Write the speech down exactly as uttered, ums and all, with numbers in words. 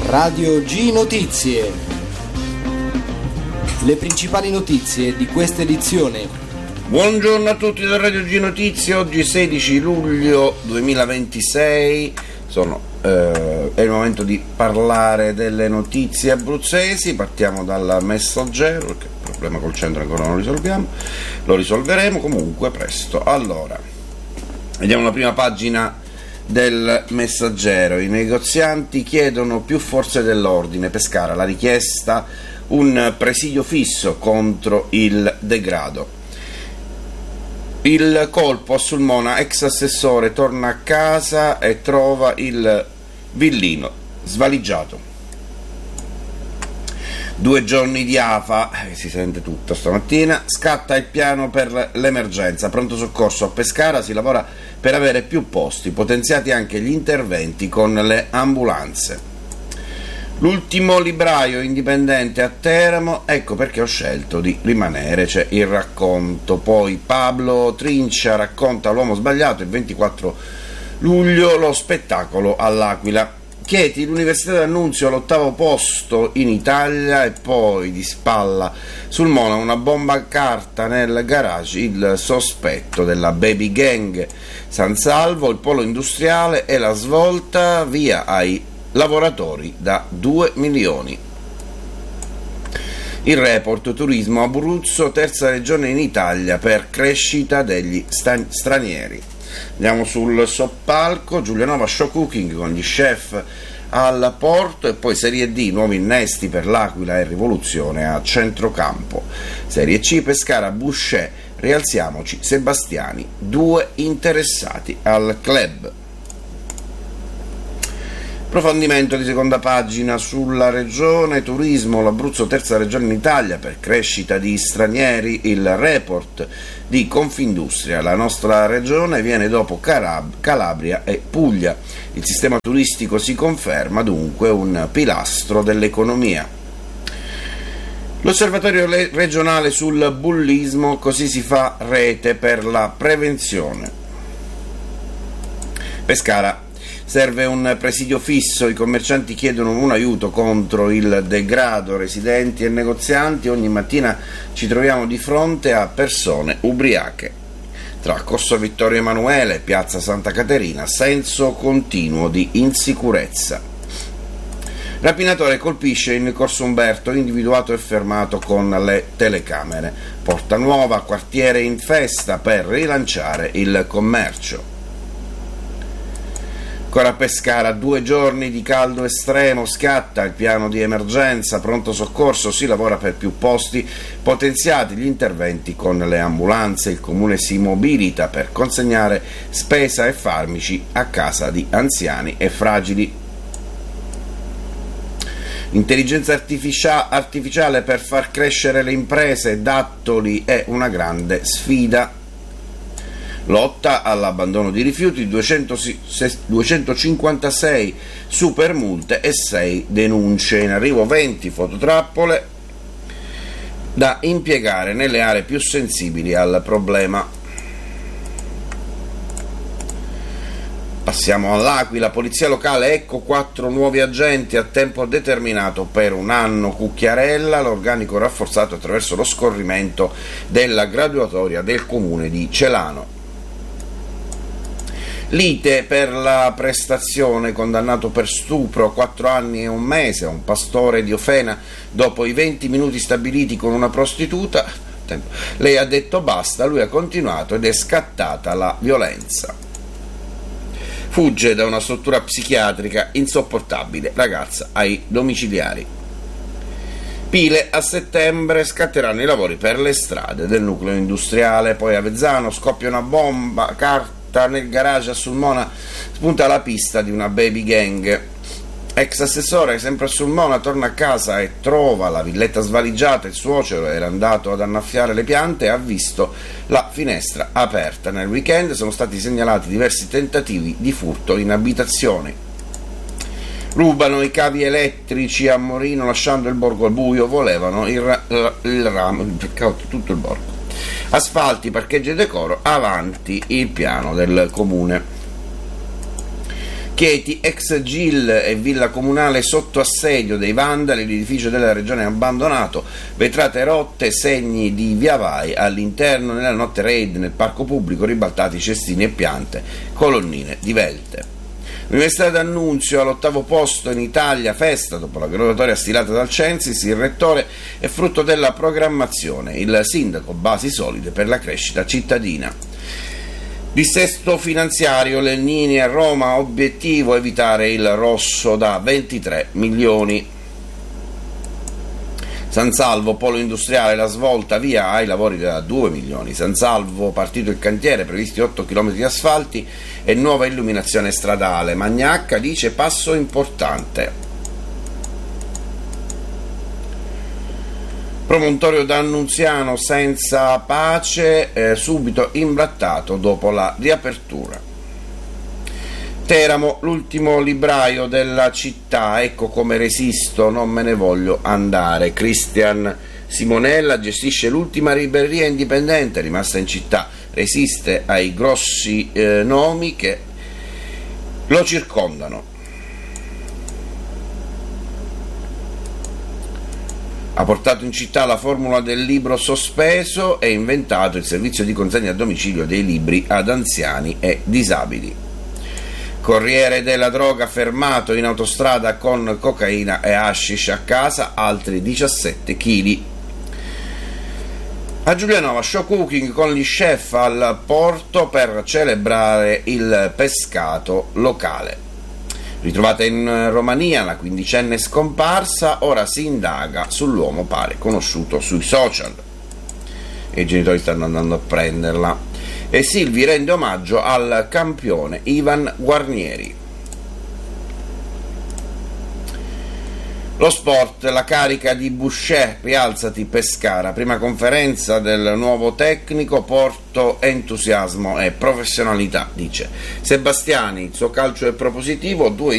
Radio G Notizie. Le principali notizie di questa edizione. Buongiorno a tutti da Radio G Notizie, oggi sedici luglio duemilaventisei, Sono, eh, è il momento di parlare delle notizie abruzzesi. Partiamo dal Messaggero, perché il problema col centro ancora non lo risolviamo, lo risolveremo comunque presto. Allora, vediamo la prima pagina del Messaggero. I negozianti chiedono più forze dell'ordine. Pescara, la richiesta un presidio fisso contro il degrado. Il colpo a Sulmona, ex assessore torna a casa e trova il villino svaligiato. Due giorni di afa, eh, si sente tutto stamattina, scatta il piano per l'emergenza, pronto soccorso a Pescara, si lavora per avere più posti, potenziati anche gli interventi con le ambulanze. L'ultimo libraio indipendente a Teramo, ecco perché ho scelto di rimanere, c'è il racconto. Poi Pablo Trincia racconta L'uomo sbagliato, il ventiquattro luglio, lo spettacolo all'Aquila. Chieti, l'Università d'Annunzio all'ottavo posto in Italia. E poi di spalla Sulmona, una bomba a carta nel garage, il sospetto della baby gang. San Salvo, il polo industriale e la svolta, via ai lavoratori da due milioni. Il report turismo Abruzzo, terza regione in Italia per crescita degli stan- stranieri. Andiamo sul soppalco, Giulianova show cooking con gli chef al porto, e poi Serie D, nuovi innesti per l'Aquila e rivoluzione a centrocampo. Serie C, Pescara, Boucher, rialziamoci, Sebastiani, due interessati al club. Approfondimento di seconda pagina sulla regione turismo, l'Abruzzo terza regione in Italia per crescita di stranieri, il report di Confindustria. La nostra regione viene dopo Calab- Calabria e Puglia. Il sistema turistico si conferma dunque un pilastro dell'economia. L'osservatorio le- regionale sul bullismo, così si fa rete per la prevenzione. Pescara. Serve un presidio fisso, i commercianti chiedono un aiuto contro il degrado, residenti e negozianti, ogni mattina ci troviamo di fronte a persone ubriache. Tra Corso Vittorio Emanuele e Piazza Santa Caterina, senso continuo di insicurezza. Rapinatore colpisce in Corso Umberto, individuato e fermato con le telecamere. Porta Nuova, quartiere in festa per rilanciare il commercio. Ancora a Pescara, due giorni di caldo estremo, scatta il piano di emergenza, pronto soccorso, si lavora per più posti, potenziati gli interventi con le ambulanze, il comune si mobilita per consegnare spesa e farmaci a casa di anziani e fragili. Intelligenza artificia- artificiale per far crescere le imprese, Dattoli è una grande sfida. Lotta all'abbandono di rifiuti, duecentocinquantasei super multe e sei denunce. In arrivo venti fototrappole da impiegare nelle aree più sensibili al problema. Passiamo all'Aquila, polizia locale, ecco quattro nuovi agenti a tempo determinato per un anno. Cucchiarella, l'organico rafforzato attraverso lo scorrimento della graduatoria del comune di Celano. Lite per la prestazione, condannato per stupro, quattro anni e un mese, un pastore di Ofena, dopo i venti minuti stabiliti con una prostituta, lei ha detto basta, lui ha continuato ed è scattata la violenza. Fugge da una struttura psichiatrica, insopportabile, ragazza ai domiciliari. Pile, a settembre scatteranno i lavori per le strade del nucleo industriale. Poi a Vezzano scoppia una bomba, carta nel garage a Sulmona, spunta la pista di una baby gang. Ex assessore, sempre a Sulmona, torna a casa e trova la villetta svaligiata. Il suocero era andato ad annaffiare le piante e ha visto la finestra aperta. Nel weekend sono stati segnalati diversi tentativi di furto in abitazioni. Rubano i cavi elettrici a Morino lasciando il borgo al buio, volevano il, ra- il ramo, tutto il borgo. Asfalti, parcheggi e decoro, avanti il piano del comune. Chieti, ex G I L e villa comunale sotto assedio dei vandali, l'edificio della regione abbandonato, vetrate rotte, segni di via vai all'interno, nella notte raid nel parco pubblico, ribaltati cestini e piante, colonnine divelte. L'Università d'Annunzio all'ottavo posto in Italia, festa dopo la graduatoria stilata dal Censis, il rettore è frutto della programmazione, il sindaco basi solide per la crescita cittadina. Dissesto finanziario, Lennini a Roma, obiettivo evitare il rosso da ventitré milioni. San Salvo, polo industriale, la svolta, via ai lavori da due milioni. San Salvo, partito il cantiere, previsti otto chilometri di asfalti e nuova illuminazione stradale. Magnacca dice passo importante. Promontorio d'Annunziano senza pace, eh, subito imbrattato dopo la riapertura. Teramo, l'ultimo libraio della città, ecco come resisto, non me ne voglio andare. Cristian Simonella gestisce l'ultima libreria indipendente rimasta in città, resiste ai grossi eh, nomi che lo circondano. Ha portato in città la formula del libro sospeso e inventato il servizio di consegna a domicilio dei libri ad anziani e disabili. Corriere della droga fermato in autostrada con cocaina e hashish a casa, altri diciassette chili. A Giulianova, show cooking con gli chef al porto per celebrare il pescato locale. Ritrovata in Romania la quindicenne scomparsa, ora si indaga sull'uomo pare conosciuto sui social. E i genitori stanno andando a prenderla. E Silvi rende omaggio al campione Ivan Guarnieri. Lo sport, la carica di Boucher, rialzati Pescara, prima conferenza del nuovo tecnico, porto entusiasmo e professionalità, dice Sebastiani, il suo calcio è propositivo, due